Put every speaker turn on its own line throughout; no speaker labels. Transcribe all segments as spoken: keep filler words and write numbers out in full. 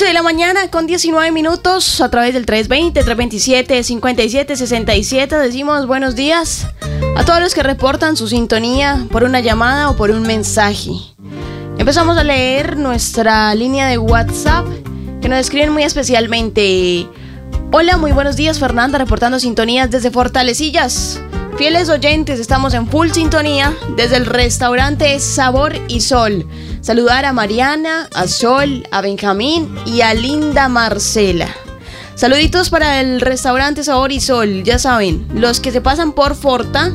ocho de la mañana con diecinueve minutos a través del tres veinte, tres veintisiete, cincuenta y siete sesenta y siete decimos buenos días a todos los que reportan su sintonía por una llamada o por un mensaje. Empezamos a leer nuestra línea de WhatsApp que nos escriben muy especialmente. Hola, muy buenos días, Fernanda, reportando sintonías desde Fortalecillas. Fieles oyentes, estamos en full sintonía desde el restaurante Sabor y Sol. Saludar a Mariana, a Sol, a Benjamín y a Linda Marcela. Saluditos para el restaurante Sabor y Sol. Ya saben, los que se pasan por Forta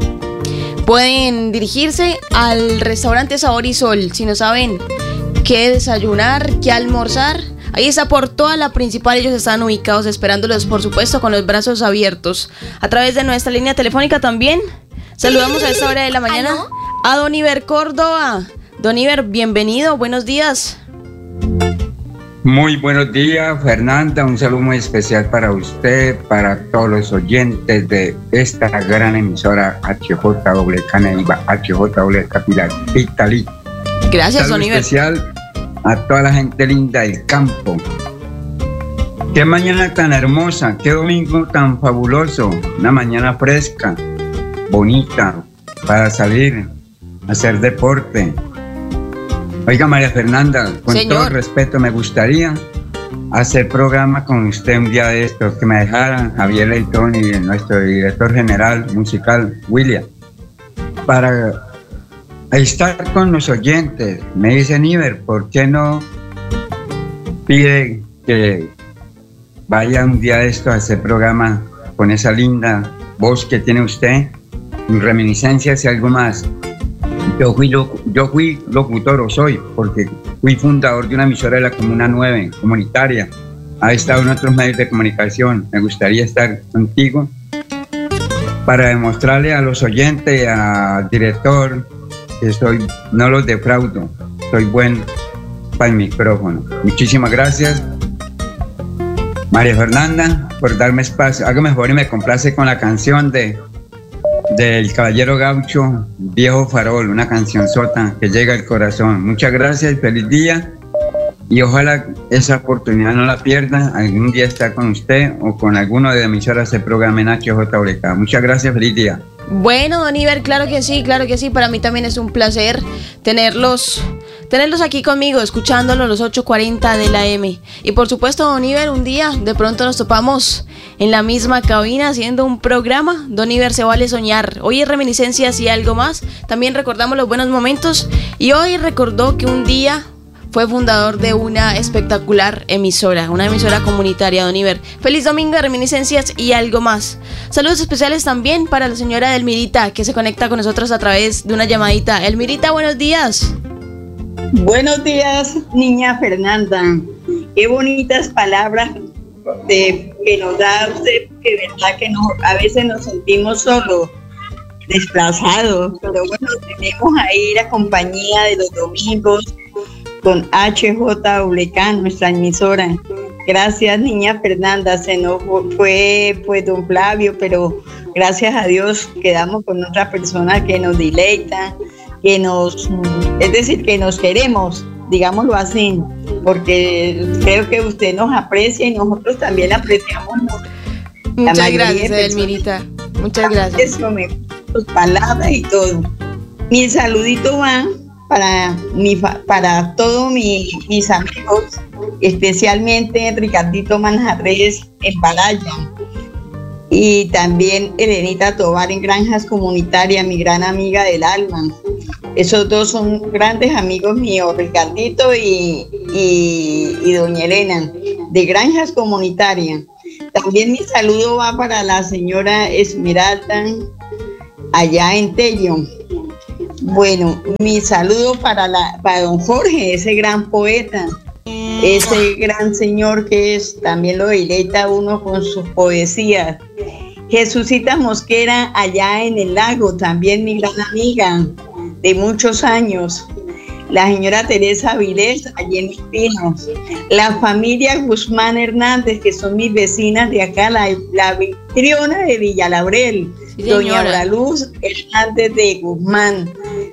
pueden dirigirse al restaurante Sabor y Sol. Si no saben qué desayunar, qué almorzar, ahí está por toda la principal. Ellos están ubicados esperándolos, por supuesto, con los brazos abiertos. A través de nuestra línea telefónica también saludamos a esta hora de la mañana a Don Iber Córdoba. Don Iber, bienvenido, buenos días.
Muy buenos días, Fernanda. Un saludo muy especial para usted, para todos los oyentes de esta gran emisora H J W K Neiva, H J W K Pilar, Italí.
Gracias, Don Iber.
Especial a toda la gente linda del campo. Qué mañana tan hermosa, qué domingo tan fabuloso. Una mañana fresca, bonita, para salir a hacer deporte. Oiga, María Fernanda, con
Señor.
todo respeto, me gustaría hacer programa con usted un día de estos, que me dejaran Javier Leitón y nuestro director general musical, William, para estar con los oyentes. Me dicen, Iber, ¿por qué no pide que vaya un día de estos a hacer programa con esa linda voz que tiene usted, reminiscencias y algo más? Yo fui, loc- yo fui locutor, o soy, porque fui fundador de una emisora de la Comuna nueve, comunitaria. Ha estado en otros medios de comunicación. Me gustaría estar contigo para demostrarle a los oyentes, al director, que soy, no los defraudo, soy bueno para el micrófono. Muchísimas gracias, María Fernanda, por darme espacio. Hágame favor y me complace con la canción de del Caballero Gaucho, Viejo Farol, una canción sota que llega al corazón. Muchas gracias y feliz día, y ojalá esa oportunidad no la pierda, algún día estar con usted o con alguno de las emisoras del programa en H J W K. Muchas gracias, feliz día.
Bueno, Don Iber, claro que sí, claro que sí. Para mí también es un placer tenerlos tenerlos aquí conmigo, escuchándolos los ocho cuarenta de la M. Y por supuesto, Don Iber, un día de pronto nos topamos en la misma cabina haciendo un programa. Don Iber, se vale soñar. Hoy es reminiscencias y algo más. También recordamos los buenos momentos. Y hoy recordó que un día fue fundador de una espectacular emisora, una emisora comunitaria, Don Iber. Feliz domingo de reminiscencias y algo más. Saludos especiales también para la señora Elmirita, que se conecta con nosotros a través de una llamadita. Elmirita, buenos días.
Buenos días, niña Fernanda. Qué bonitas palabras de, que nos da usted, que verdad que nos, a veces nos sentimos solos, desplazados, pero bueno, tenemos ahí la compañía de los domingos con H J W K, nuestra emisora. Gracias, niña Fernanda. Se nos fue pues don Flavio, pero gracias a Dios quedamos con otra persona que nos deleita, que nos, es decir, que nos queremos, digámoslo así, porque creo que usted nos aprecia y nosotros también la apreciamos mucho.
Muchas gracias, Elmirita. Muchas gracias.
Sus palabras y todo. Mi saludito va para, mi, para todos mi, mis amigos, especialmente Ricardito Manjarres en Balaya, y también Elenita Tobar en Granjas Comunitarias, mi gran amiga del alma. Esos dos son grandes amigos míos, Ricardito y, y, y doña Elena, de Granjas Comunitarias. También mi saludo va para la señora Esmeralda, allá en Tello. Bueno, mi saludo para, la, para don Jorge, ese gran poeta, ese gran señor que es, también lo deleita uno con sus poesías. Jesucita Mosquera, allá en el lago, también mi gran amiga de muchos años. La señora Teresa Avilés, allí en Los Pinos. La familia Guzmán Hernández, que son mis vecinas de acá, la, la anfitriona de Villa Laurel, sí, doña Auraluz Hernández de Guzmán.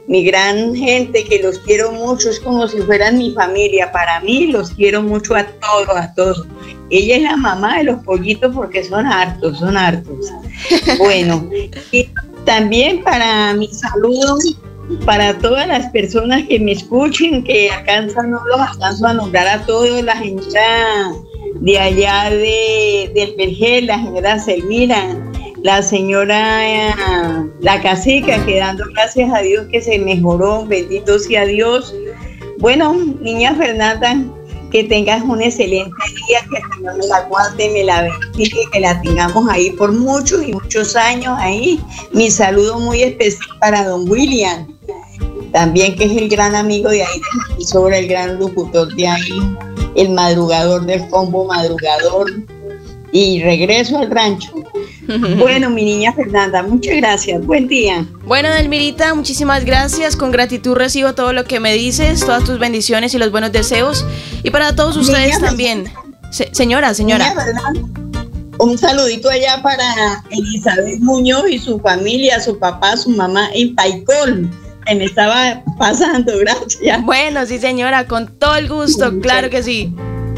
mi gran gente, que los quiero mucho, es como si fueran mi familia. Para mí los quiero mucho a todos, a todos. Ella es la mamá de los pollitos porque son hartos, son hartos. Bueno, y también para mi saludo, para todas las personas que me escuchen, que alcanzan, no los alcanzo a nombrar a todos, la señora de allá de, del Vergel, la señora Selmira, la señora, eh, la cacica, que dando gracias a Dios que se mejoró, bendito sea Dios. Bueno, niña Fernanda, que tengas un excelente día, que el Señor me la guarde, me la bendiga, que la tengamos ahí por muchos y muchos años ahí. Mi saludo muy especial para don William, también, que es el gran amigo de ahí, y sobre el gran locutor de ahí, el madrugador del combo madrugador, y regreso al rancho. Bueno, mi niña Fernanda, muchas gracias, buen día.
Bueno, Delmirita, muchísimas gracias, con gratitud recibo todo lo que me dices, todas tus bendiciones y los buenos deseos, y para todos ustedes niña también. Se señora, señora.
Fernanda, un saludito allá para Elizabeth Muñoz y su familia, su papá, su mamá en Paicol. Que me estaba pasando, gracias.
Bueno, sí señora, con todo el gusto, sí, claro que sí.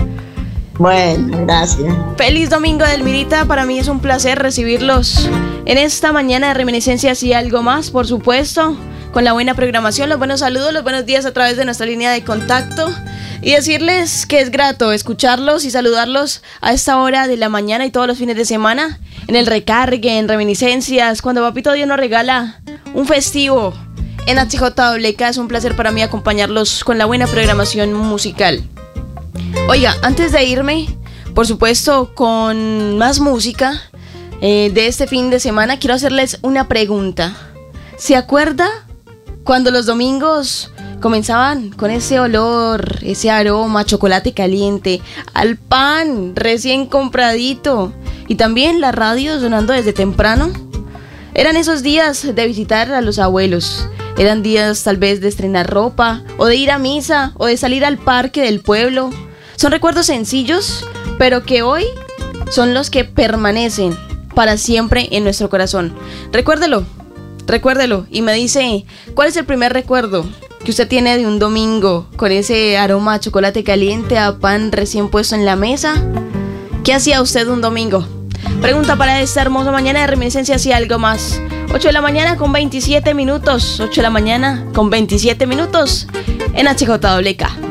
Bueno, gracias.
Feliz domingo, Delmirita, para mí es un placer recibirlos en esta mañana de reminiscencias y algo más, por supuesto, con la buena programación, los buenos saludos, los buenos días a través de nuestra línea de contacto y decirles que es grato escucharlos y saludarlos a esta hora de la mañana y todos los fines de semana en el recargue, en reminiscencias, cuando Papito Dios nos regala un festivo. En H J W K es un placer para mí acompañarlos con la buena programación musical. Oiga, antes de irme, por supuesto, con más música eh, de este fin de semana, quiero hacerles una pregunta. ¿Se acuerda cuando los domingos comenzaban con ese olor, ese aroma a chocolate caliente, al pan recién compradito y también la radio sonando desde temprano? Eran esos días de visitar a los abuelos. Eran días tal vez de estrenar ropa, o de ir a misa, o de salir al parque del pueblo. Son recuerdos sencillos, pero que hoy son los que permanecen para siempre en nuestro corazón. Recuérdelo, recuérdelo y me dice, ¿cuál es el primer recuerdo que usted tiene de un domingo con ese aroma a chocolate caliente, a pan recién puesto en la mesa? ¿Qué hacía usted un domingo? Pregunta para esta hermosa mañana de reminiscencias y algo más. ocho de la mañana con veintisiete minutos. ocho de la mañana con veintisiete minutos en H J W K.